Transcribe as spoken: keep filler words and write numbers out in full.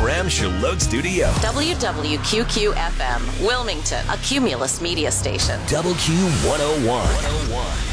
Bram Sherlock Studio. W W Q Q F M, Wilmington, a Cumulus media station. W Q one oh one.